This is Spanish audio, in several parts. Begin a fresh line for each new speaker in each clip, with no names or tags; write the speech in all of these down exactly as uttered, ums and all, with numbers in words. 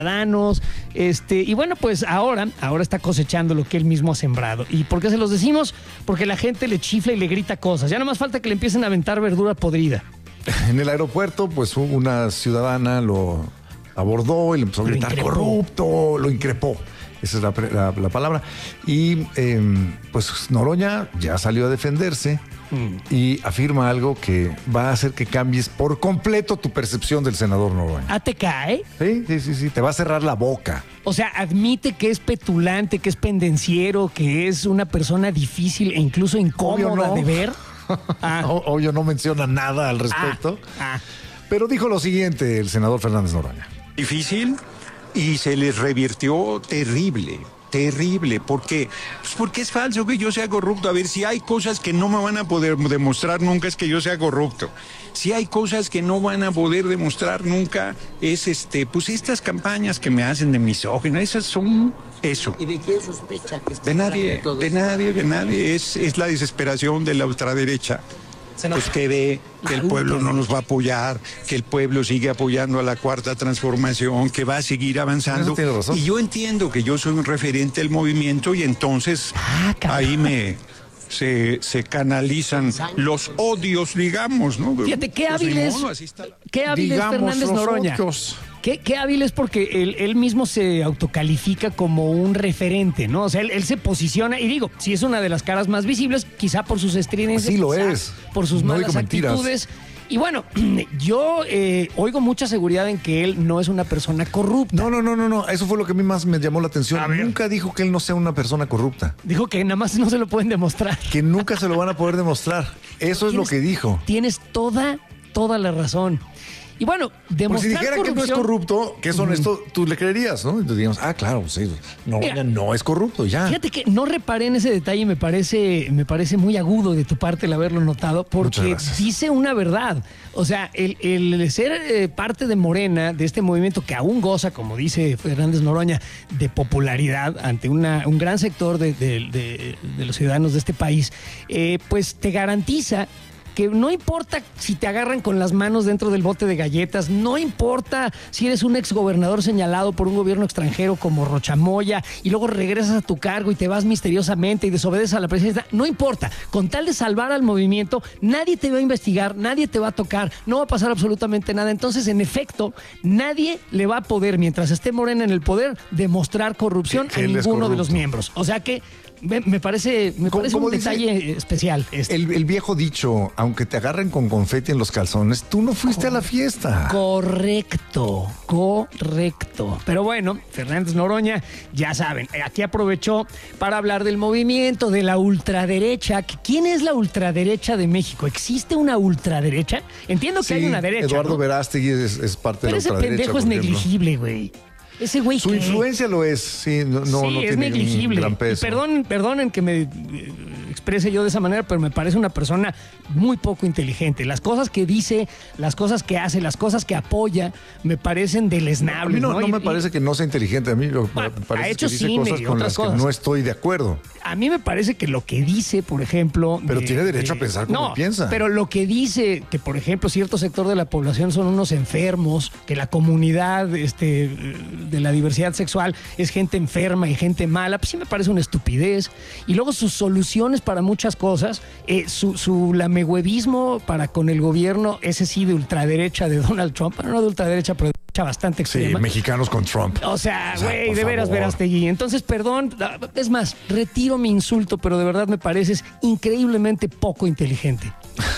ciudadanos, este, y bueno, pues ahora, ahora está cosechando lo que él mismo ha sembrado. ¿Y por qué se los decimos? Porque la gente le chifla y le grita cosas. Ya no más falta que le empiecen a aventar verdura podrida.
En el aeropuerto, pues una ciudadana lo abordó y le empezó a gritar corrupto, lo increpó. Esa es la, la, la palabra. Y eh, pues Noroña ya salió a defenderse mm. y afirma algo que va a hacer que cambies por completo tu percepción del senador Noroña.
¿Ah, te cae?
Sí, sí, sí, sí, te va a cerrar la boca.
O sea, admite que es petulante, que es pendenciero, que es una persona difícil e incluso incómoda no. de ver.
Ah. Obvio no menciona nada al respecto. Ah. Ah. Pero dijo lo siguiente el senador Fernández Noroña.
Difícil. Y se les revirtió terrible, terrible. ¿Por qué? Pues porque es falso que yo sea corrupto. A ver, si hay cosas que no me van a poder demostrar nunca es que yo sea corrupto. Si hay cosas que no van a poder demostrar nunca es este, pues estas campañas que me hacen de misógino, esas son eso.
¿Y de quién sospecha que
De nadie, de nadie, de nadie. Es, es la desesperación de la ultraderecha. Pues que ve que el pueblo no nos va a apoyar, que el pueblo sigue apoyando a la Cuarta Transformación, que va a seguir avanzando. Y yo entiendo que yo soy un referente del movimiento y entonces ah, ahí me se, se canalizan los odios, digamos, ¿no?
Fíjate, qué pues hábil es, qué hábil es Fernández Noroña. Odios. Qué, qué hábil es porque él, él mismo se autocalifica como un referente, ¿no? O sea, él, él se posiciona, y digo, si es una de las caras más visibles, quizá por sus estridencias.
Sí lo es.
Por sus no malas actitudes. Y bueno, yo eh, oigo mucha seguridad en que él no es una persona corrupta.
No, no, no, no, no. Eso fue lo que a mí más me llamó la atención. Nunca dijo que él no sea una persona corrupta.
Dijo que nada más no se lo pueden demostrar.
Que nunca se lo van a poder demostrar. Eso es lo que dijo.
Tienes toda, toda la razón. Y bueno, demostrar
Porque si dijera corrupción, que no es corrupto, que es honesto, uh-huh. tú le creerías, ¿no? Entonces digamos, ah, claro, sí, Noroña no es corrupto, ya.
Fíjate que no reparé en ese detalle y me parece, me parece muy agudo de tu parte el haberlo notado, porque dice una verdad. O sea, el, el ser eh, parte de Morena, de este movimiento que aún goza, como dice Fernández Noroña, de popularidad ante una, un gran sector de, de, de, de los ciudadanos de este país, eh, pues te garantiza que no importa si te agarran con las manos dentro del bote de galletas, no importa si eres un exgobernador señalado por un gobierno extranjero como Rochamoya y luego regresas a tu cargo y te vas misteriosamente y desobedeces a la presidencia, no importa, con tal de salvar al movimiento, nadie te va a investigar, nadie te va a tocar, no va a pasar absolutamente nada. Entonces, en efecto, nadie le va a poder, mientras esté Morena en el poder, demostrar corrupción a ninguno de los miembros. O sea que Me parece, me parece un detalle especial. Este.
El, el viejo dicho, aunque te agarren con confeti en los calzones, tú no fuiste Cor- a la fiesta.
Correcto, correcto. Pero bueno, Fernández Noroña, ya saben, aquí aprovechó para hablar del movimiento, de la ultraderecha. ¿Quién es la ultraderecha de México? ¿Existe una ultraderecha? Entiendo que sí, hay una derecha,
Eduardo
¿no?
Verástegui es, es parte
Pero
de la ultraderecha.
Pero ese pendejo es negligible, güey. Ese güey
Su
¿qué?
influencia lo es, sí, no, no,
sí,
no
es
tiene
negligible.
Un gran peso.
Y perdón, perdonen que me exprese yo de esa manera, pero me parece una persona muy poco inteligente. Las cosas que dice, las cosas que hace, las cosas que apoya, me parecen deleznables.
A mí no,
no,
no
y,
me parece que no sea inteligente. A mí me parece
ha hecho
que dice
cine
cosas
y
con
otras
las
cosas.
que no estoy de acuerdo.
A mí me parece que lo que dice, por ejemplo...
Pero
de,
tiene derecho
de,
a pensar como
no,
piensa.
Pero lo que dice que, por ejemplo, cierto sector de la población son unos enfermos, que la comunidad este, de la diversidad sexual es gente enferma y gente mala, pues sí me parece una estupidez. Y luego sus soluciones para muchas cosas, eh, su, su lamehuevismo para con el gobierno, ese sí de ultraderecha de Donald Trump, bueno, no de ultraderecha, pero de derecha bastante extrema.
Sí, mexicanos con Trump.
O sea, güey, de veras, Verástegui. Entonces, perdón, es más, retiro mi insulto, pero de verdad me pareces increíblemente poco inteligente.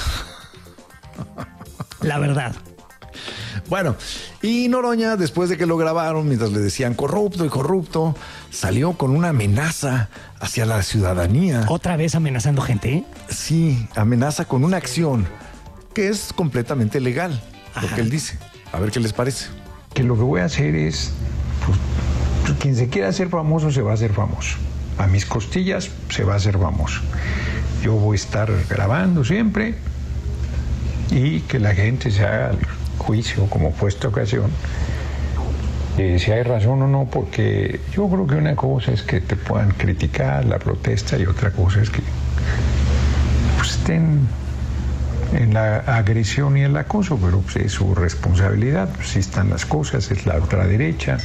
La verdad.
Bueno, y Noroña, después de que lo grabaron, mientras le decían corrupto y corrupto, salió con una amenaza hacia la ciudadanía.
¿Otra vez amenazando gente? ¿eh?
Sí, amenaza con una acción que es completamente legal, Ajá. lo que él dice. A ver qué les parece.
Que lo que voy a hacer es, pues, quien se quiera hacer famoso se va a hacer famoso. A mis costillas se va a hacer famoso. Yo voy a estar grabando siempre y que la gente se haga el juicio como fue esta ocasión. Eh, si hay razón o no, porque yo creo que una cosa es que te puedan criticar la protesta y otra cosa es que pues, estén en la agresión y el acoso, pero pues, es su responsabilidad. Pues, si están las cosas, es la ultraderecha.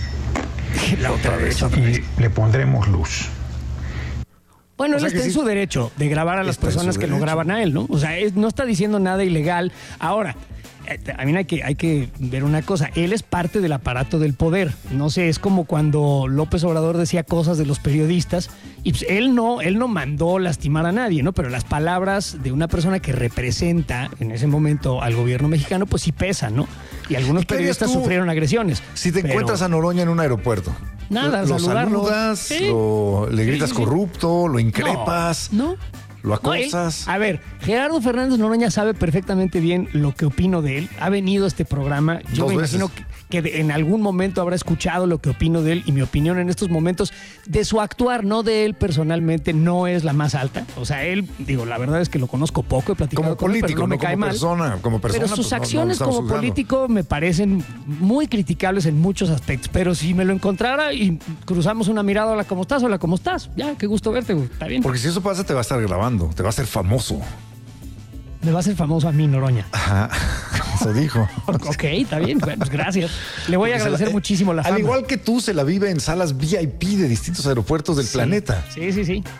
La ultraderecha.
Y le pondremos luz.
Bueno,
O
él
sea
está
que
en
sí,
su derecho de grabar a las
está en
personas
su
que lo
derecho.
graban a él, ¿no? O sea, él no está diciendo nada ilegal. Ahora, eh, también hay que, hay que ver una cosa. Él es parte del aparato del poder. No sé, es como cuando López Obrador decía cosas de los periodistas y pues, él no, él no mandó lastimar a nadie, ¿no? Pero las palabras de una persona que representa en ese momento al gobierno mexicano, pues sí pesan, ¿no? Y algunos
¿Y qué harías
periodistas
tú
sufrieron agresiones.
Si te
pero-
encuentras a Noroña en un aeropuerto,
Nada,
lo
saludarlo.
saludas,
Sí.
lo- le gritas
Sí, sí, sí.
corrupto, lo increpas,
No. no.
lo
No, él-
acosas.
a ver, Gerardo Fernández Noroña sabe perfectamente bien lo que opino de él. Ha venido a este programa. Yo
Dos
me
veces.
imagino que, que de- en algún momento habrá escuchado lo que opino de él y mi opinión en estos momentos de su actuar, no de él personalmente, no es la más alta. O sea, él, digo, la verdad es que lo conozco poco, he platicado
Como
con él, pero
político,
no me
no
cae
como
mal.
persona. Como persona,
Pero sus
pues, no- no lo
acciones
estamos
como
juzgando.
político me parecen muy criticables en muchos aspectos. Pero si me lo encontrara y cruzamos una mirada, hola, ¿cómo estás? Hola, ¿cómo estás? Ya, qué gusto verte, güey. Está bien.
Porque si eso pasa, te va a estar grabando, te va a hacer famoso.
Me va a hacer famoso a mí, Noroña.
Ajá, eso dijo.
Ok, está bien, bueno, pues gracias. Le voy a
Porque se
agradecer
la- eh,
muchísimo la fama.
Al igual que tú, se la vive en salas V I P de distintos aeropuertos del
Sí.
planeta.
Sí, sí, sí.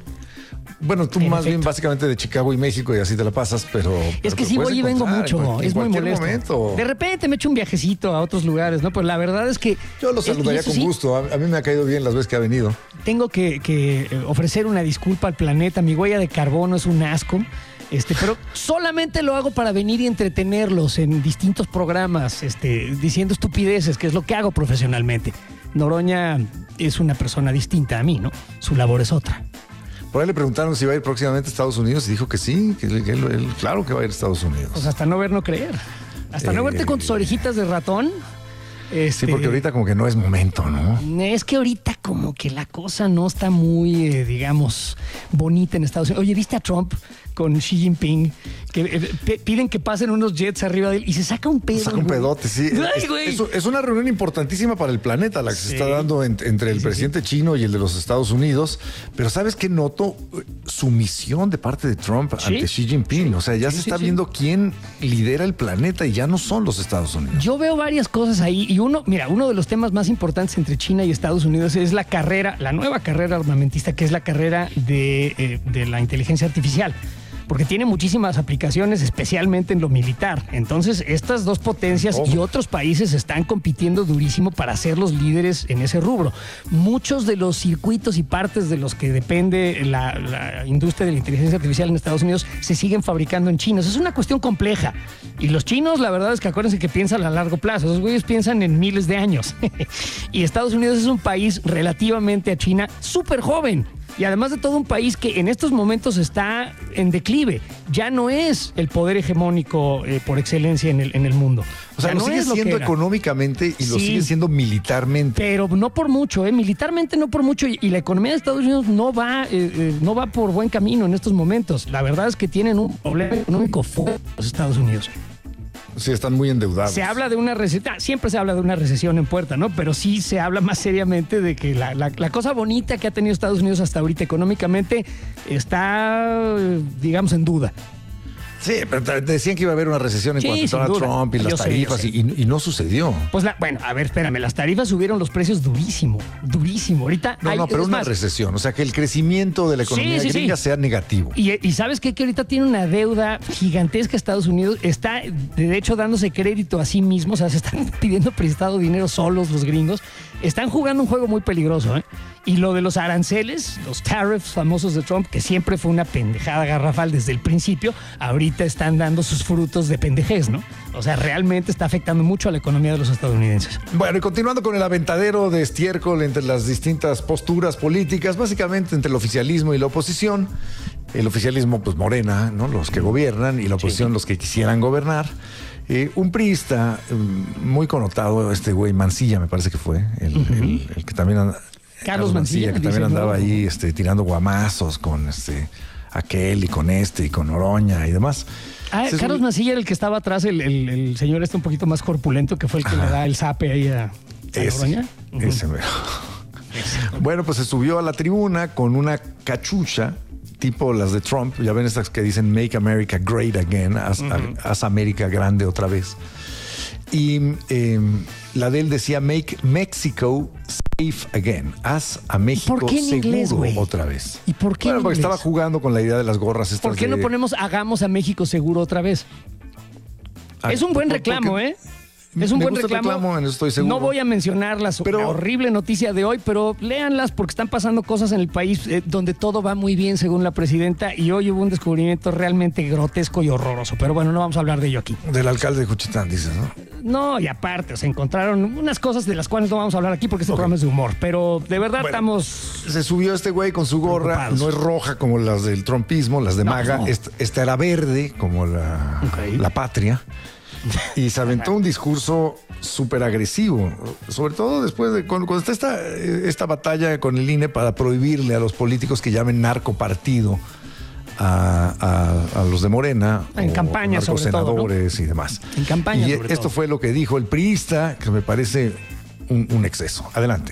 Bueno, tú
En
más
efecto.
bien básicamente de Chicago y México y así te la pasas, pero...
Es
pero
que
te
sí
puedes
voy y vengo
encontrar en
mucho,
cual- en
es muy
cualquier
molesto.
momento.
De repente me echo un viajecito a otros lugares, ¿no? Pues la verdad es que...
Yo lo
es- y
saludaría
eso
con
sí,
gusto. A, a mí me ha caído bien las veces que ha venido.
Tengo que, que, eh, ofrecer una disculpa al planeta. Mi huella de carbono es un asco. Este, pero solamente lo hago para venir y entretenerlos en distintos programas, este, diciendo estupideces, que es lo que hago profesionalmente. Noroña es una persona distinta a mí, ¿no? Su labor es otra.
Por ahí le preguntaron si va a ir próximamente a Estados Unidos y dijo que sí, que, él- que él- él- claro que va a ir a Estados Unidos.
Pues hasta no ver, no creer. Hasta no
Eh,
verte con tus orejitas de ratón.
Sí,
Este,
porque ahorita como que no es momento, ¿no?
Es que ahorita como que la cosa no está muy, eh, digamos, bonita en Estados Unidos. Oye, ¿viste a Trump con Xi Jinping? Que eh, pe- piden que pasen unos jets arriba de él y se saca un pedo.
Saca un
güey.
pedote, sí.
Ay,
Es,
güey.
es- es una reunión importantísima para el planeta, la que se
Sí.
está dando en- entre el
Sí, sí,
presidente chino y el de los Estados Unidos. Pero ¿sabes qué noto? Sumisión de parte de Trump
Sí.
ante Xi Jinping. O sea, ya
Sí,
se
sí,
está
sí.
viendo quién lidera el planeta y ya no son los Estados Unidos.
Yo veo varias cosas ahí y uno, mira, uno de los temas más importantes entre China y Estados Unidos es la carrera, la nueva carrera armamentista, que es la carrera de, eh, de la inteligencia artificial. Porque tiene muchísimas aplicaciones, especialmente en lo militar. Entonces, estas dos potencias y otros países están compitiendo durísimo para ser los líderes en ese rubro. Muchos de los circuitos y partes de los que depende la, la industria de la inteligencia artificial en Estados Unidos se siguen fabricando en China. Eso es una cuestión compleja. Y los chinos, la verdad es que acuérdense que piensan a largo plazo. Esos güeyes piensan en miles de años. Y Estados Unidos es un país relativamente a China súper joven. Y además de todo, un país que en estos momentos está en declive. Ya no es el poder hegemónico eh, por excelencia en el, en el mundo.
O sea,
Ya
lo
no
sigue
es lo que
siendo
era.
económicamente y lo
Sí.
sigue siendo militarmente.
Pero no por mucho, ¿eh? Militarmente no por mucho. Y, y la economía de Estados Unidos no va, eh, eh, no va por buen camino en estos momentos. La verdad es que tienen un problema económico fuerte los Estados Unidos.
Sí, están muy endeudados.
Se habla de una recesión, siempre se habla de una recesión en puerta, ¿no? Pero sí se habla más seriamente de que la, la- la cosa bonita que ha tenido Estados Unidos hasta ahorita económicamente está, eh, digamos, en duda.
Sí, pero te- decían que iba a haber una recesión en
Sí,
cuanto
sin
a
duda.
Trump y
Yo
las
sé,
tarifas
yo sé.
y, y no sucedió.
Pues la, bueno, a ver, espérame, las tarifas subieron los precios durísimo, durísimo. Ahorita
No,
hay-
no, pero
es
una
más,
recesión. O sea, que el crecimiento de la economía
Sí, sí,
gringa
sí.
sea negativo.
Y, y ¿sabes qué? Que ahorita tiene una deuda gigantesca Estados Unidos. Está, de hecho, dándose crédito a sí mismo. O sea, se están pidiendo prestado dinero solos los gringos. Están jugando un juego muy peligroso, ¿eh? Y lo de los aranceles, los tariffs famosos de Trump, que siempre fue una pendejada garrafal desde el principio, ahorita están dando sus frutos de pendejez, ¿no? O sea, realmente está afectando mucho a la economía de los estadounidenses.
Bueno, y continuando con el aventadero de estiércol entre las distintas posturas políticas, básicamente entre el oficialismo y la oposición. El oficialismo, pues Morena, ¿no? Los que gobiernan, y la oposición, los que quisieran gobernar. Eh, un priista um, muy connotado, este güey Mancilla, me parece que fue, el, el- el que también anda-
Carlos Mancilla,
que también
dice,
andaba
¿no?
ahí este, tirando guamazos con este aquel y con este y con Noroña y demás.
Ah,
Ese es
Carlos
un-
Mancilla era el que estaba atrás, el, el- el señor este un poquito más corpulento, que fue el que le da el zape ahí a, a
Ese,
Noroña.
ese mero. Bueno, pues se subió a la tribuna con una cachucha tipo las de Trump, ya ven estas que dicen Make America Great Again, haz, uh-huh. haz América grande otra vez. Y eh, la de él decía Make Mexico Safe Again, haz a México
¿Por qué en
seguro
inglés, güey?
otra vez.
¿Y por qué
Bueno,
en
porque
inglés?
estaba jugando con la idea de las gorras estas.
¿Por qué
de...
no ponemos hagamos a México seguro otra vez?
Ah,
es un buen
¿por,
reclamo,
porque...
¿eh? Es un
Me
buen
gusta el
reclamo.
reclamo, en eso estoy seguro.
No voy a mencionar la,
Pero-
la horrible noticia de hoy, pero léanlas porque están pasando cosas en el país eh, donde todo va muy bien según la presidenta y hoy hubo un descubrimiento realmente grotesco y horroroso. Pero bueno, no vamos a hablar de ello aquí.
Del alcalde de Juchitán, dices, ¿no?
No, y aparte, se encontraron unas cosas de las cuales no vamos a hablar aquí porque este
Ok.
programa es de humor. Pero de verdad
Bueno,
estamos...
Se subió este güey con su gorra,
Preocupados.
no es roja como las del trumpismo, las de
No,
MAGA,
no.
esta, esta era verde como la,
Ok.
la patria. Y se aventó un discurso súper agresivo, sobre todo después de cuando, cuando está esta, esta batalla con el I N E para prohibirle a los políticos que llamen narcopartido a, a, a los de Morena,
En
o
campaña, sobre todo,
narcosenadores y demás.
En campaña,
Y
sobre
esto
todo.
fue lo que dijo el priista, que me parece un, un exceso. Adelante.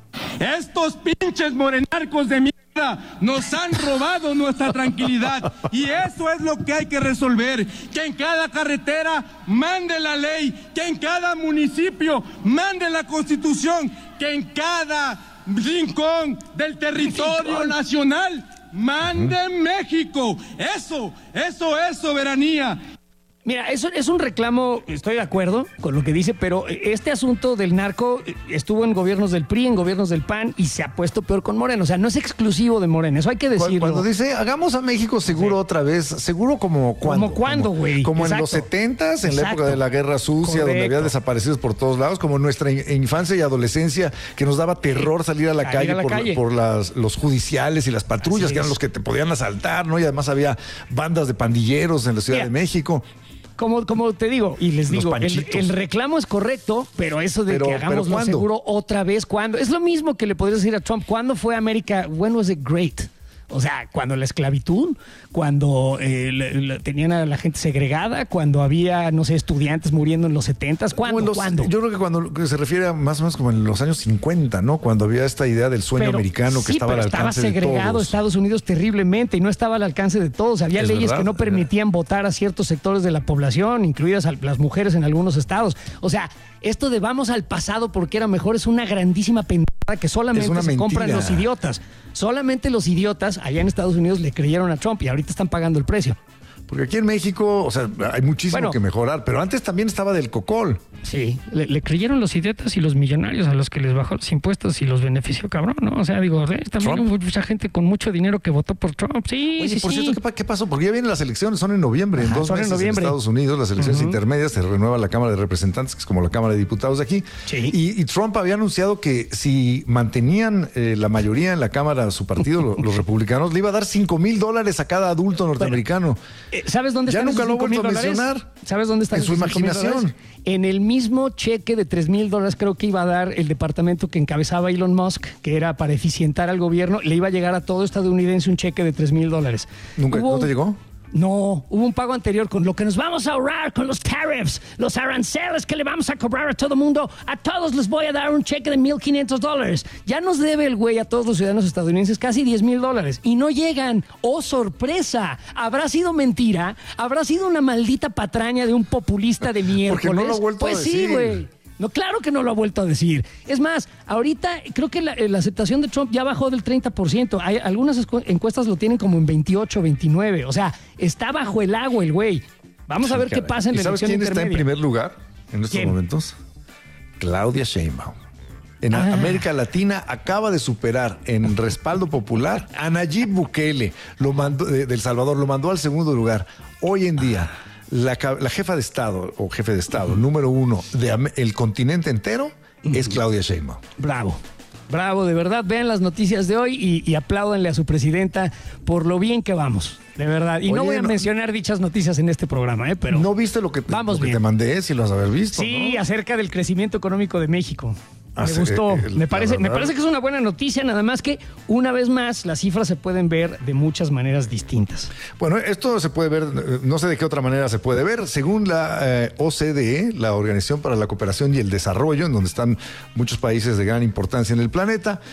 Estos pinches morenarcos de mierda nos han robado nuestra tranquilidad y eso es lo que hay que resolver, que en cada carretera mande la ley, que en cada municipio mande la constitución, que en cada rincón del territorio nacional mande México. Eso, eso es soberanía.
Mira, eso es un reclamo, estoy de acuerdo con lo que dice, pero este asunto del narco estuvo en gobiernos del P R I, en gobiernos del P A N y se ha puesto peor con Morena. O sea, no es exclusivo de Morena, eso hay que decirlo.
Cuando dice, hagamos a México seguro
Sí.
otra vez, seguro como cuando.
¿Como cuándo, güey?
Como, como en
Exacto.
los setentas, en la
Exacto.
época de la Guerra Sucia, donde
Correcto.
había desaparecidos por todos lados, como en nuestra in- infancia y adolescencia, que nos daba terror salir a la
Salir
calle
a la
por,
calle.
por las, los judiciales y las patrullas,
Así
que eran
es.
los que te podían asaltar, ¿no? Y además había bandas de pandilleros en la Ciudad
Mira,
de México.
Como, como te digo, y les
Los
digo, el,
panchitos.
el reclamo es correcto, pero eso de
Pero-
que
pero
hagamos lo
¿cuándo?
seguro otra vez, ¿cuándo? Es lo mismo que le podrías decir a Trump, ¿cuándo fue América? When was it great? O sea, cuando la esclavitud, cuando eh, le- le- tenían a la gente segregada, cuando había, no sé, estudiantes muriendo en los setentas, ¿cuándo?
Como en los-
¿Cuándo?
Yo creo que cuando que se refiere a más o menos como en los años cincuenta, ¿no? Cuando había esta idea del sueño
Pero-
americano que
sí,
estaba al
pero
alcance
estaba
de
segregado
todos.
Estados Unidos terriblemente y no estaba al alcance de todos. Había
Es
leyes
verdad.
que no permitían votar a ciertos sectores de la población, incluidas a las mujeres en algunos estados. O sea, esto de vamos al pasado porque era mejor es una grandísima pendejada que solamente
Es una
se
mentira.
compran los idiotas. Solamente los idiotas allá en Estados Unidos le creyeron a Trump y ahorita están pagando el precio.
Porque aquí en México, o sea, hay muchísimo
Bueno.
que mejorar, pero antes también estaba del cocol.
Sí, le, le creyeron los idiotas y los millonarios a los que les bajó los impuestos y los benefició, cabrón, ¿no? O sea, digo, eh, también
Trump.
hubo mucha gente con mucho dinero que votó por Trump. Sí,
Oye,
sí,
por
sí.
cierto, ¿qué, pa- qué pasó? Porque ya vienen las elecciones, son en noviembre, en
Ajá,
dos
son en
meses en,
noviembre.
Estados Unidos, las elecciones
Ujú.
intermedias, se renueva la Cámara de Representantes, que es como la Cámara de Diputados de aquí.
Sí.
Y, y Trump había anunciado que si mantenían eh, la mayoría en la Cámara, su partido, lo- los republicanos, le iba a dar cinco mil dólares a cada adulto norteamericano.
Eh, ¿Sabes dónde
Ya
están
nunca
esos
lo ha
cinco mil
vuelto a
dólares?
mencionar.
¿Sabes dónde están
En su
esos cinco mil
imaginación.
dólares? En el mismo cheque de tres mil dólares creo que iba a dar el departamento que encabezaba Elon Musk, que era para eficientar al gobierno, le iba a llegar a todo estadounidense un cheque de tres mil dólares.
¿Nunca
Hubo
no te
un-
llegó?
No, hubo un pago anterior con lo que nos vamos a ahorrar con los tariffs, los aranceles que le vamos a cobrar a todo mundo. A todos les voy a dar un cheque de mil quinientos dólares. Ya nos debe el güey a todos los ciudadanos estadounidenses casi diez mil dólares y no llegan. ¡Oh, sorpresa! ¿Habrá sido mentira? ¿Habrá sido una maldita patraña de un populista de miércoles?
Porque no lo ha vuelto a
pues sí,
decir.
güey. No, claro que no lo ha vuelto a decir. Es más, ahorita creo que la, la aceptación de Trump ya bajó del treinta por ciento. Hay, algunas escu- encuestas lo tienen como en veintiocho, veintinueve. O sea, está bajo el agua el güey. Vamos a ver qué pasa en
¿Y
la
sabes
elección
quién está en
intermedia.
primer lugar en estos
¿Quién?
momentos? Claudia Sheinbaum. En
Ah.
América Latina acaba de superar en respaldo popular a Nayib Bukele, lo mandó, de, de El Salvador, lo mandó al segundo lugar. Hoy en día, la, ca- la jefa de Estado o jefe de Estado número uno del continente entero es Claudia Sheinbaum.
Bravo. Bravo, de verdad. Vean las noticias de hoy y, y apláudanle a su presidenta por lo bien que vamos. De verdad. Y no
Oye,
voy a
no-
mencionar dichas noticias en este programa, ¿eh? Pero
¿No viste lo que, te,
Vamos
lo que
bien.
te mandé? Si lo has haber visto,
sí,
¿no?
acerca del crecimiento económico de México.
Ah,
Me
sí,
gustó.
eh, eh,
me, parece,
la
me
verdad.
parece que es una buena noticia, nada más que una vez más las cifras se pueden ver de muchas maneras distintas.
Bueno, esto se puede ver, eh, no sé de qué otra manera se puede ver. Según la eh, O C D E, la Organización para la Cooperación y el Desarrollo, en donde están muchos países de gran importancia en el planeta,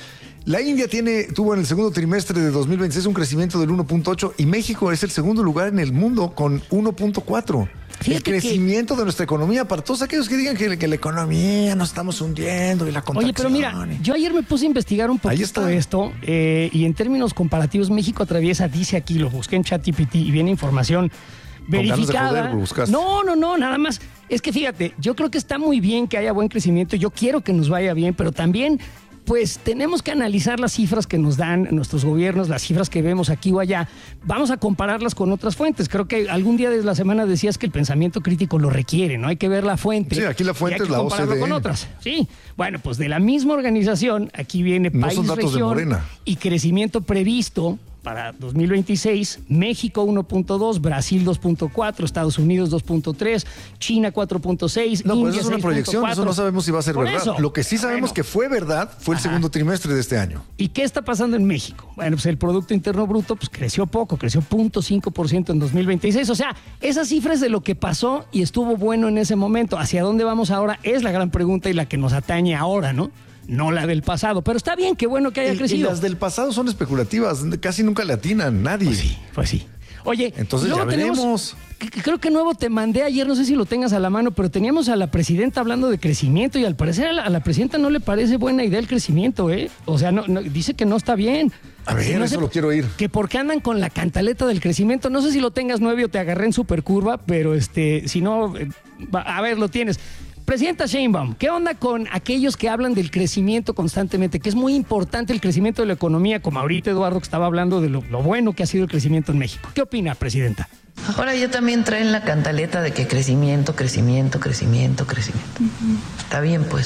La India tiene, tuvo en el segundo trimestre de dos mil veintiséis un crecimiento del uno punto ocho y México es el segundo lugar en el mundo con uno punto cuatro. El crecimiento que... de nuestra economía, para todos aquellos que digan que, que la economía nos estamos hundiendo y la contracción.
Oye, pero mira, yo ayer me puse a investigar un poquito esto eh, y en términos comparativos, México atraviesa, dice aquí, lo busqué en ChatGPT y viene información verificada.
Poder,
no, no, no, nada más. Es que fíjate, yo creo que está muy bien que haya buen crecimiento, yo quiero que nos vaya bien, pero también pues tenemos que analizar las cifras que nos dan nuestros gobiernos, las cifras que vemos aquí o allá. Vamos a compararlas con otras fuentes. Creo que algún día de la semana decías que el pensamiento crítico lo requiere, ¿no? Hay que ver la fuente.
Sí, aquí la fuente es la O C D E.
Con otras. Sí, bueno, pues de la misma organización, aquí viene
no
país,
son datos
región
de Morena.
Y crecimiento previsto para dos mil veintiséis, México uno punto dos, Brasil dos punto cuatro, Estados Unidos dos punto tres, China cuatro punto seis,
no,
India
pues eso es una proyección, eso no sabemos si va a ser
Por
verdad.
Eso.
Lo que sí sabemos
bueno.
que fue verdad fue el Ajá. segundo trimestre de este año.
¿Y qué está pasando en México? Bueno, pues el Producto Interno Bruto pues creció poco, creció cero punto cinco por ciento en dos mil veintiséis. O sea, esa cifra es de lo que pasó y estuvo bueno en ese momento. ¿Hacia dónde vamos ahora? Es la gran pregunta y la que nos atañe ahora, ¿no? No la del pasado, pero está bien, qué bueno que haya
y,
crecido.
Y las del pasado son especulativas, casi nunca le atinan nadie.
Pues sí, pues sí. Oye,
entonces ya veremos.
Creo que nuevo te mandé ayer, no sé si lo tengas a la mano, pero teníamos a la presidenta hablando de crecimiento y al parecer a la, a la presidenta no le parece buena idea el crecimiento, ¿eh? O sea, no, no, dice que no está bien.
A ver, no eso sé, lo quiero oír.
Que porque andan con la cantaleta del crecimiento, no sé si lo tengas nueve o te agarré en supercurva, pero este, si no, eh, a ver, lo tienes. Presidenta Sheinbaum, ¿qué onda con aquellos que hablan del crecimiento constantemente? Que es muy importante el crecimiento de la economía, como ahorita Eduardo que estaba hablando de lo, lo bueno que ha sido el crecimiento en México. ¿Qué opina, presidenta?
Ahora ya también traen la cantaleta de que crecimiento, crecimiento, crecimiento, crecimiento. Uh-huh. Está bien, pues.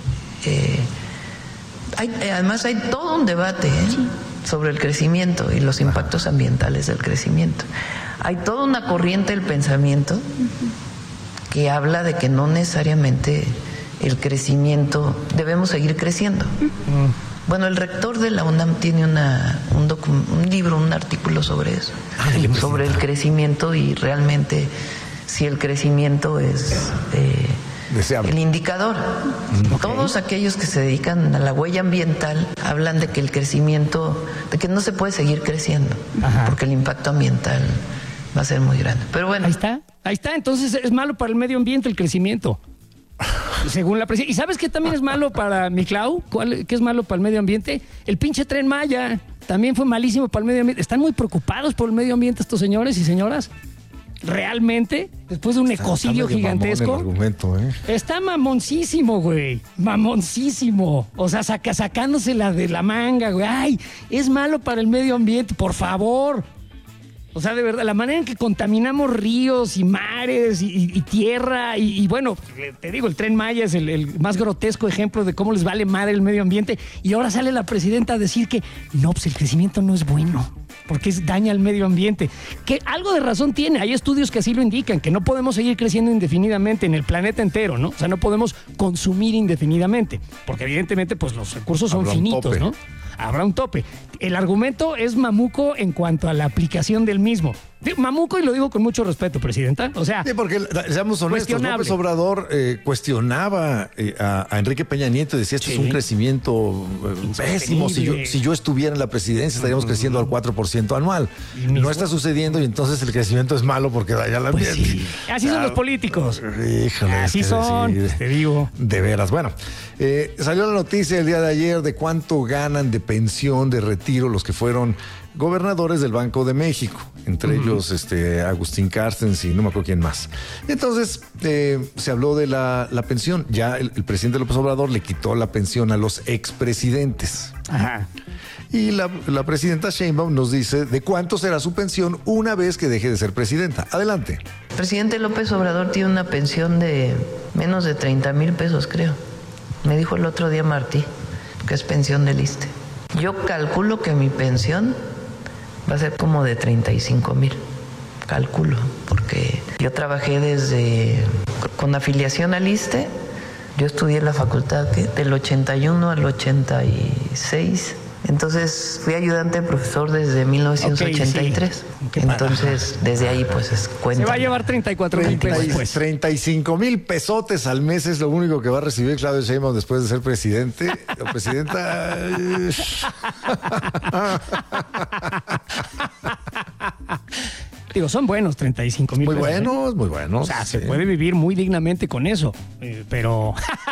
Eh, hay, además hay todo un debate ¿eh? sí. sobre el crecimiento y los impactos ambientales del crecimiento. Hay toda una corriente del pensamiento uh-huh. que habla de que no necesariamente el crecimiento, debemos seguir creciendo. Uh-huh. Bueno, el rector de la UNAM tiene una, un, docu, un libro, un artículo sobre eso, ah, sobre el crecimiento y realmente si el crecimiento es eh, el indicador. Okay. Todos aquellos que se dedican a la huella ambiental hablan de que el crecimiento, de que no se puede seguir creciendo, Ajá. porque el impacto ambiental va a ser muy grande. Pero bueno.
Ahí está, ahí está. Entonces es malo para el medio ambiente el crecimiento. Según la presidencia. ¿Y sabes qué también es malo para mi Clau? ¿Cuál, ¿Qué es malo para el medio ambiente? El pinche Tren Maya. También fue malísimo para el medio ambiente. Están muy preocupados por el medio ambiente estos señores y señoras. Realmente, después de un está, ecocidio está gigantesco.
Argumento, ¿eh?
Está mamoncísimo, güey. Mamoncísimo. O sea, saca, sacándosela de la manga, güey. Ay, es malo para el medio ambiente, por favor. O sea, de verdad, la manera en que contaminamos ríos y mares y, y, y tierra y, y bueno, te digo, el Tren Maya es el, el más grotesco ejemplo de cómo les vale madre el medio ambiente y ahora sale la presidenta a decir que no, pues el crecimiento no es bueno porque es, daña al medio ambiente. Que algo de razón tiene, hay estudios que así lo indican, que no podemos seguir creciendo indefinidamente en el planeta entero, ¿no? O sea, no podemos consumir indefinidamente, porque evidentemente pues los recursos son finitos, ¿no? Habrá un tope. El argumento es mamuco en cuanto a la aplicación del mismo. Mamuco, y lo digo con mucho respeto, presidenta. O sea,
sí, porque seamos honestos, López Obrador eh, cuestionaba eh, a, a Enrique Peña Nieto y decía, esto sí. es un crecimiento eh, pésimo. Si yo, si yo estuviera en la presidencia, estaríamos uh-huh. creciendo al cuatro por ciento anual. No está sucediendo y entonces el crecimiento es malo porque daña la
pues sí. Así ah, son los políticos.
Híjole,
así son, decir, te digo.
De veras. Bueno, eh, salió la noticia el día de ayer de cuánto ganan de pensión, de retiro, los que fueron gobernadores del Banco de México, entre uh-huh. ellos este, Agustín Carstens y no me acuerdo quién más. Entonces eh, se habló de la, la pensión. Ya el, el presidente López Obrador le quitó la pensión a los expresidentes. Ajá. Y la, la presidenta Sheinbaum nos dice de cuánto será su pensión una vez que deje de ser presidenta. Adelante.
El presidente López Obrador tiene una pensión de menos de treinta mil pesos, creo. Me dijo el otro día Martí, que es pensión del ISSSTE. Yo calculo que mi pensión va a ser como de treinta y cinco mil, calculo, porque yo trabajé desde, con afiliación al ISSSTE, yo estudié en la facultad del ochenta y uno al ochenta y seis Entonces fui ayudante de profesor desde mil novecientos ochenta y tres. Okay, sí. Entonces desde ahí pues es cuenta.
Se va a llevar treinta y cuatro mil pesos. Pues.
treinta y cinco mil pesotes al mes es lo único que va a recibir Claudio Sheinbaum después de ser presidente. La presidenta...
Digo, son buenos treinta y cinco mil
muy
pesos.
Muy buenos, ¿eh? Muy buenos.
O sea, sí. Se puede vivir muy dignamente con eso. Eh, pero...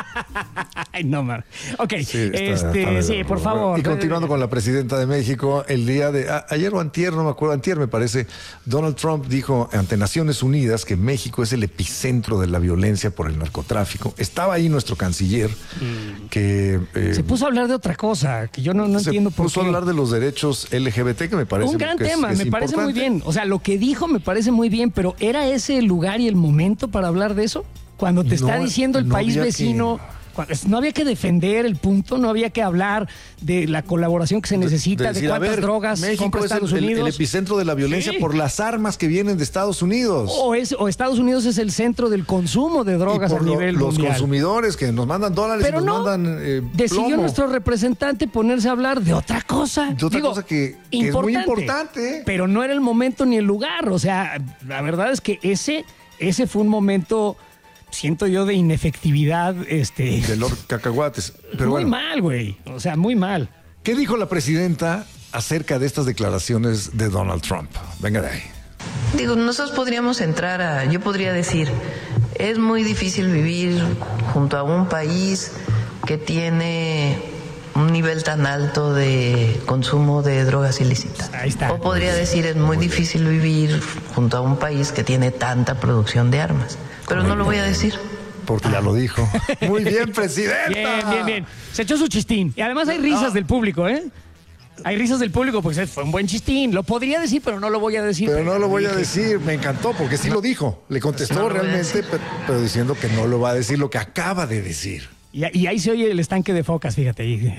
Ay, no, man. Ok, sí, está, este, está sí, por favor.
Y continuando con la presidenta de México, el día de... A, ayer o antier, no me acuerdo, antier me parece, Donald Trump dijo ante Naciones Unidas que México es el epicentro de la violencia por el narcotráfico. Estaba ahí nuestro canciller mm. que...
Eh, se puso a hablar de otra cosa, que yo no, no entiendo por qué.
Se puso a hablar de los derechos L G B T, que me parece...
Un gran
que
tema,
es, es
me
importante.
parece muy bien. O sea, lo que dijo me parece muy bien, pero ¿era ese el lugar y el momento para hablar de eso? Cuando te está no, diciendo el no país vecino... Que... No había que defender el punto, no había que hablar de la colaboración que se necesita, de, de, decir, de cuántas ver, drogas
México
compra
es
Estados
el,
Unidos.
El, el epicentro de la violencia sí. por las armas que vienen de Estados Unidos.
O, es, o Estados Unidos es el centro del consumo de drogas a nivel
lo,
mundial.
Los consumidores que nos mandan dólares
Pero
y nos
no,
mandan eh,
decidió
plomo.
nuestro representante ponerse a hablar de otra cosa.
De otra
Digo,
cosa que, que es muy importante.
Pero no era el momento ni el lugar. O sea, la verdad es que ese, ese fue un momento... siento yo de inefectividad, este...
De Lord Cacahuates. Pero
muy
bueno.
mal, güey. O sea, muy mal.
¿Qué dijo la presidenta acerca de estas declaraciones de Donald Trump? Venga de ahí.
Digo, nosotros podríamos entrar a... Yo podría decir, es muy difícil vivir junto a un país que tiene un nivel tan alto de consumo de drogas ilícitas.
Ahí está.
O podría decir, es muy difícil vivir junto a un país que tiene tanta producción de armas. Pero no lo voy a decir.
Porque ya lo dijo. Muy bien, presidenta.
Bien, bien, bien. Se echó su chistín. Y además hay risas no. del público, ¿eh? Hay risas del público, pues fue un buen chistín. Lo podría decir, pero no lo voy a decir.
Pero no lo voy a decir. Me encantó, porque sí lo dijo. Le contestó no realmente, pero, pero diciendo que no lo va a decir lo que acaba de decir.
Y, y ahí se oye el estanque de focas, fíjate. Ahí.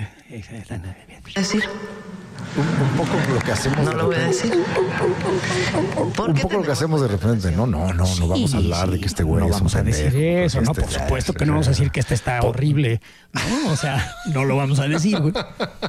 Decir.
Un, un poco lo que hacemos
no
de
lo voy a decir.
Un poco lo que hacemos de repente. No, no, no, no vamos a hablar sí, de que este güey
no
es
vamos
un
a decir
pendejo,
eso, no,
este
por supuesto que no vamos a decir que este está horrible. No, o sea, no lo vamos a decir, güey.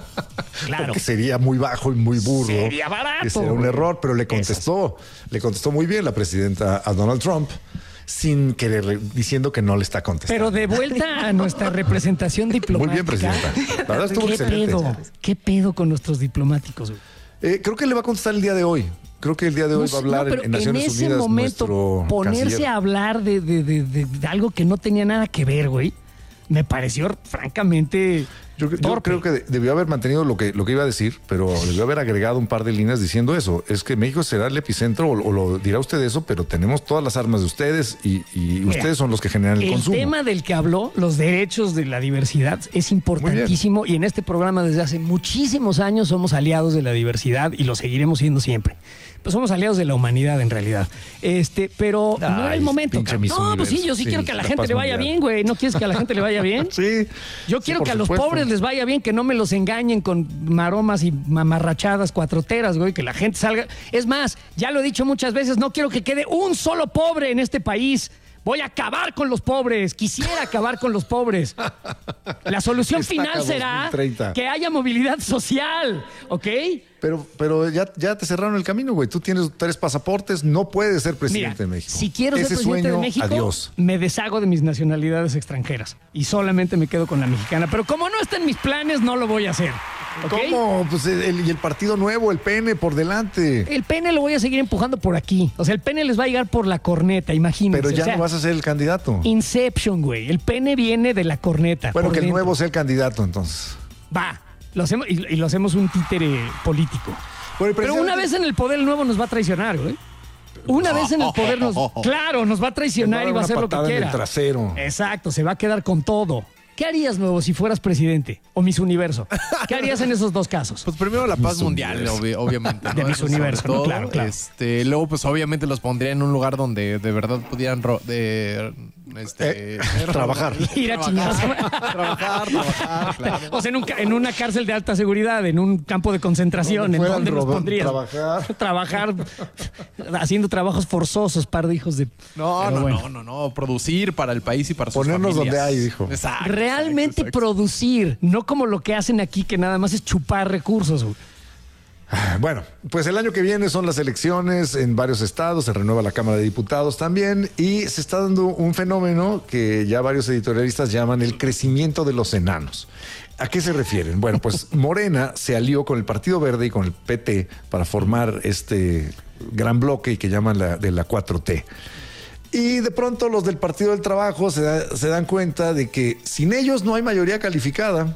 Claro.
Porque sería muy bajo y muy burro.
Sería barato.
Que sería un error, pero le contestó, Esas. le contestó muy bien la presidenta a Donald Trump. Sin querer, diciendo que no le está contestando.
Pero de vuelta a nuestra representación diplomática.
Muy bien, presidenta. La verdad estuvo
¿Qué
excelente.
Pedo? ¿Qué pedo con nuestros diplomáticos, güey?
Eh, creo que le va a contestar el día de hoy. Creo que el día de hoy no, va a hablar no, en Naciones
en ese
Unidas.
Momento, ponerse canciller. a hablar de, de, de, de, de algo que no tenía nada que ver, güey, me pareció francamente
yo, yo creo que debió haber mantenido lo que, lo que iba a decir, pero debió haber agregado un par de líneas diciendo eso. Es que México será el epicentro, o, o lo dirá usted eso, pero tenemos todas las armas de ustedes y, y Mira, ustedes son los que generan el,
el
consumo.
El tema del que habló, los derechos de la diversidad, es importantísimo y en este programa desde hace muchísimos años somos aliados de la diversidad y lo seguiremos siendo siempre. Pues somos aliados de la humanidad en realidad. Este, pero Ay, no era el momento. No, pues sí, yo sí, sí quiero que a la, la gente le vaya mundial. bien, güey. ¿No quieres que a la gente le vaya bien?
Sí.
Yo quiero
sí,
que a
supuesto.
los pobres les vaya bien, que no me los engañen con maromas y mamarrachadas cuatroteras, güey, que la gente salga. Es más, ya lo he dicho muchas veces, no quiero que quede un solo pobre en este país. Voy a acabar con los pobres. Quisiera acabar con los pobres. La solución Estaca final será dos mil treinta. Que haya movilidad social, ¿ok?
Pero, pero ya, ya te cerraron el camino, güey. Tú tienes tres pasaportes, no puedes ser presidente
Mira,
de México.
Si quiero
Ese
ser presidente
sueño,
de México,
adiós.
me deshago de mis nacionalidades extranjeras y solamente me quedo con la mexicana. Pero como no está en mis planes, no lo voy a hacer. ¿Okay?
¿Cómo? Pues el, y el partido nuevo, el P N por delante.
El P N lo voy a seguir empujando por aquí. O sea, el P N les va a llegar por la corneta, imagínense.
Pero ya
o sea,
no vas a ser el candidato.
Inception, güey. El P N viene de la corneta.
Bueno, que
dentro.
el nuevo sea el candidato, entonces.
Va. Lo hacemos, y, y lo hacemos un títere político. Bueno, pero una vez en el poder, el nuevo nos va a traicionar, güey. Una vez en el poder nos... Claro, nos va a traicionar y va a hacer lo que quiera.
En el trasero.
Exacto, se va a quedar con todo. ¿Qué harías, nuevo, si fueras presidente? O Miss Universo. ¿Qué harías en esos dos casos?
Pues primero la paz mundial, obvi obviamente. ¿no?
De Miss Universo, ¿no? Claro, claro.
Este, luego, pues obviamente los pondría en un lugar donde de verdad pudieran ro de Este,
eh, trabajar.
Ir a chingados.
Trabajar, trabajar, claro.
O sea, en, un, en una cárcel de alta seguridad, en un campo de concentración, ¿en dónde nos pondrías?
Trabajar.
Trabajar, haciendo trabajos forzosos, par de hijos de...
No,
Pero
no,
bueno.
no, no, no. Producir para el país y para sus
Ponernos
familias.
donde hay, dijo.
Exacto.
Realmente
exacto, exacto.
producir, no como lo que hacen aquí, que nada más es chupar recursos.
Bueno, pues el año que viene son las elecciones en varios estados, se renueva la Cámara de Diputados también y se está dando un fenómeno que ya varios editorialistas llaman el crecimiento de los enanos. ¿A qué se refieren? Bueno, pues Morena se alió con el Partido Verde y con el P T para formar este gran bloque y que llaman la, de la cuatro T. Y de pronto los del Partido del Trabajo se, da, se dan cuenta de que sin ellos no hay mayoría calificada.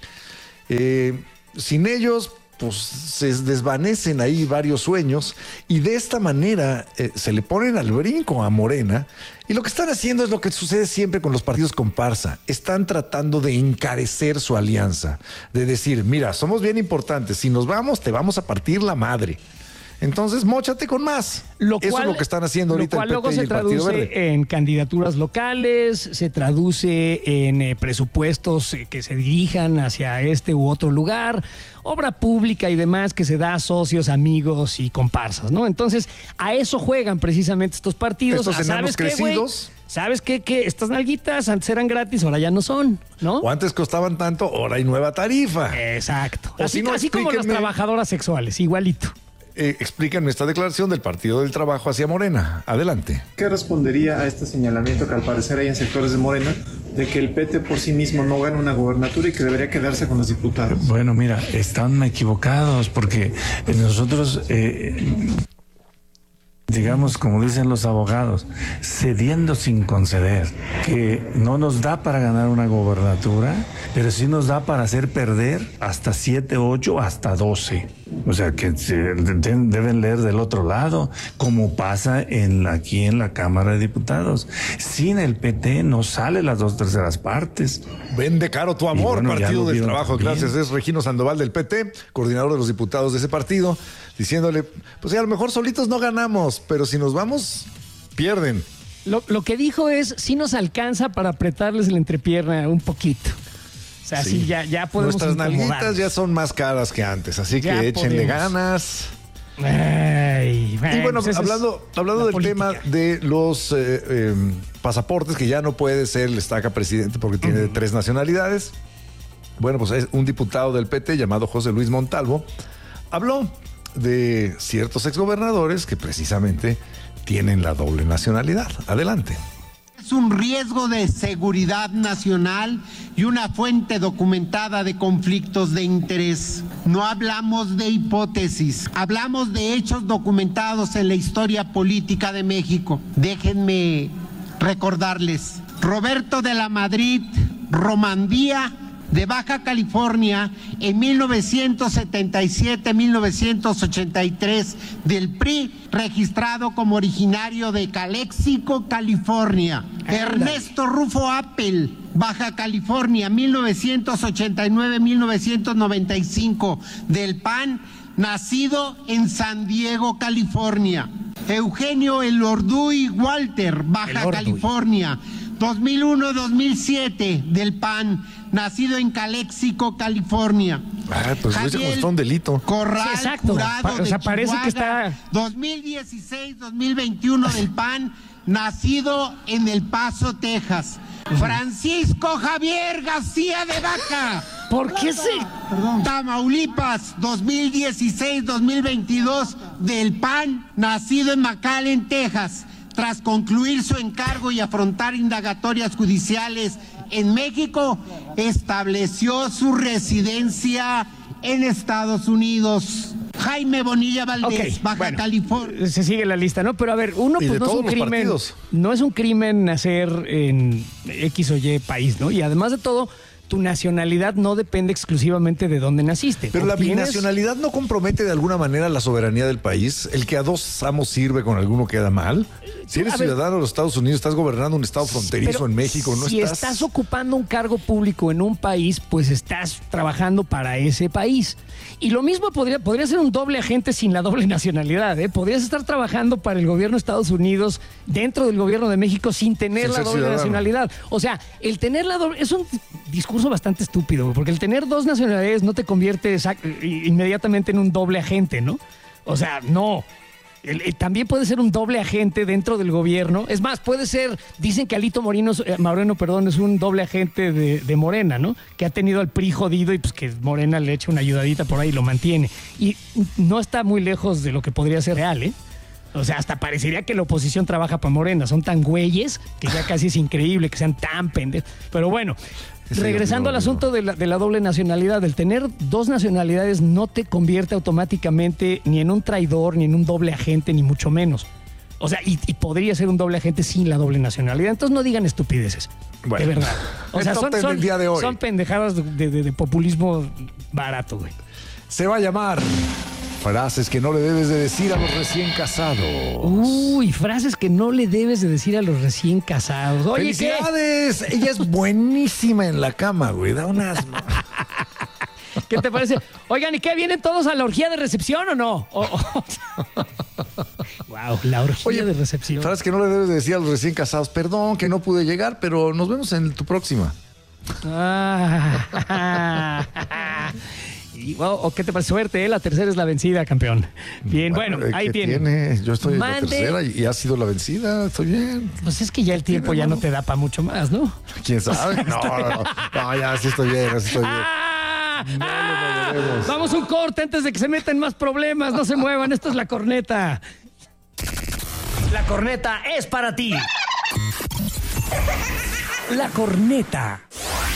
Eh, sin ellos... pues se desvanecen ahí varios sueños y de esta manera eh, se le ponen al brinco a Morena y lo que están haciendo es lo que sucede siempre con los partidos comparsa. Están tratando de encarecer su alianza, de decir, mira, somos bien importantes, si nos vamos te vamos a partir la madre. Entonces, móchate con más.
Lo
Eso
cual,
es lo que están haciendo ahorita el P T y el Partido Verde.
Luego se traduce en candidaturas locales, se traduce en eh, presupuestos eh, que se dirijan hacia este u otro lugar, obra pública y demás que se da a socios, amigos y comparsas, ¿no? Entonces, a eso juegan precisamente estos partidos.
Estos
Ah,
enanos
¿sabes qué, güey?
crecidos.
¿Sabes qué? Que estas nalguitas antes eran gratis, ahora ya no son, ¿no?
O antes costaban tanto, ahora hay nueva tarifa.
Exacto.
O
Así,
si no,
así como las
explíquenme-
trabajadoras sexuales, igualito.
Eh, explíquenme esta declaración del Partido del Trabajo hacia Morena. Adelante.
¿Qué respondería a este señalamiento que al parecer hay en sectores de Morena de que el P T por sí mismo no gana una gobernatura y que debería quedarse con los diputados?
Bueno, mira, están equivocados porque nosotros, eh, digamos, como dicen los abogados, cediendo sin conceder, que no nos da para ganar una gobernatura, pero sí nos da para hacer perder hasta siete, ocho, hasta doce. O sea, que se deben leer del otro lado, como pasa en la, aquí en la Cámara de Diputados. Sin el P T no sale las dos terceras partes.
Vende caro tu amor,
Y bueno, ya
Partido
lo
del
vieron
Trabajo.
también.
Gracias, es Regino Sandoval del P T, coordinador de los diputados de ese partido, diciéndole, pues sí, a lo mejor solitos no ganamos, pero si nos vamos, pierden.
Lo, lo que dijo es, sí nos alcanza para apretarles la entrepierna un poquito. O sea, sí,
Sí.
ya, ya podemos
Nuestras nalguitas
incomodarnos.
ya son más caras que antes, así
Ya
que échenle
podemos.
ganas.
Ay,
Y bueno,
pues esa es
hablando, hablando
la
del
política.
tema de los eh, eh, pasaportes, que ya no puede ser el estaca presidente porque tiene
Uh-huh.
tres nacionalidades. Bueno, pues es un diputado del P T llamado José Luis Montalvo habló de ciertos exgobernadores que precisamente tienen la doble nacionalidad. Adelante.
Es un riesgo de seguridad nacional y una fuente documentada de conflictos de interés. No hablamos de hipótesis, hablamos de hechos documentados en la historia política de México. Déjenme recordarles. Roberto de la Madrid Romandía, de Baja California, en mil novecientos setenta y siete a mil novecientos ochenta y tres, del P R I, registrado como originario de Calexico, California. Ernesto Rufo Appel, Baja California, mil novecientos ochenta y nueve a mil novecientos noventa y cinco, del P A N, nacido en San Diego, California. Eugenio Elorduy Walter, Baja
Elorduy.
California, dos mil uno a dos mil siete, del P A N, nacido en Calexico, California.
Ah, pues lo hice como si fuera un delito.
Corral
Sí, exacto.
Jurado
Pa- o sea,
de
parece que
Chihuahua,
está-
dos mil dieciséis a dos mil veintiuno, del P A N, nacido en El Paso, Texas. Francisco Javier García de Vaca.
¿Por qué se...?
Tamaulipas, dos mil dieciséis a dos mil veintidós, del P A N, nacido en McAllen, Texas. Tras concluir su encargo y afrontar indagatorias judiciales en México, estableció su residencia en Estados Unidos. Jaime Bonilla Valdés,
Ok,
Baja
bueno,
California.
Se sigue la lista, ¿no? Pero a ver, uno,
Y
pues
de
no es
todos
un
los
crimen.
partidos.
No es un crimen nacer en X o Y país, ¿no? Y además de todo, tu nacionalidad no depende exclusivamente de dónde naciste.
Pero la
tienes...
binacionalidad no compromete de alguna manera la soberanía del país. El que a dos amos sirve con alguno queda mal. Si eres
A ver,
ciudadano de los Estados Unidos, estás gobernando un estado fronterizo
pero
en México, no
si
estás...
estás ocupando un cargo público en un país, pues estás trabajando para ese país. Y lo mismo podría, podría ser un doble agente sin la doble nacionalidad, ¿eh? Podrías estar trabajando para el gobierno de Estados Unidos dentro del gobierno de México sin tener
Sin
la
ser
doble
ciudadano.
nacionalidad. O sea, el tener la doble... Es un discurso bastante estúpido, porque el tener dos nacionalidades no te convierte exact- inmediatamente en un doble agente, ¿no? O sea, no... El, el, también puede ser un doble agente dentro del gobierno. Es más, puede ser, dicen que Alito Moreno, eh, Moreno perdón, es un doble agente de, de Morena, ¿no? Que ha tenido al P R I jodido y pues que Morena le echa una ayudadita por ahí y lo mantiene. Y no está muy lejos de lo que podría ser real, ¿eh? O sea, hasta parecería que la oposición trabaja para Morena. Son tan güeyes que ya casi es increíble que sean tan pendejos. Pero bueno,
Sí,
regresando
sí,
al asunto de la, de la doble nacionalidad, el tener dos nacionalidades no te convierte automáticamente ni en un traidor, ni en un doble agente, ni mucho menos. O sea, y, y podría ser un doble agente sin la doble nacionalidad. Entonces no digan estupideces,
Bueno,
de verdad. O
el
sea,
top
son,
ten
son,
del día de hoy.
son pendejadas de, de- de populismo barato, güey.
Se va a llamar frases que no le debes de decir a los recién casados.
Uy, frases que no le debes de decir a los recién casados. Oye, ¿qué?
¡Felicidades! Ella es buenísima en la cama, güey. Da unas...
¿Qué te parece? Oigan, ¿y qué? ¿Vienen todos a la orgía de recepción o no? O- o- wow, la orgía
Oye,
de recepción.
frases que no le debes de decir a los recién casados. Perdón que no pude llegar, pero nos vemos en tu próxima.
Ah, y, wow, ¿o qué te parece? Suerte, ¿eh? La tercera es la vencida, campeón. Bien, bueno,
¿qué
ahí tiene.
tiene? Yo estoy en la
Mande-
tercera y, y ha sido la vencida. Estoy bien.
Pues es que ya el tiempo ya no te da para mucho más, ¿no?
¿Quién sabe? No, no, no. No, ya sí estoy bien, así estoy bien.
¡Ah!
No le
¡Ah!
moveremos.
Vamos a un corte antes de que se metan más problemas. No se muevan, esto es La Corneta. La Corneta es para ti. La Corneta.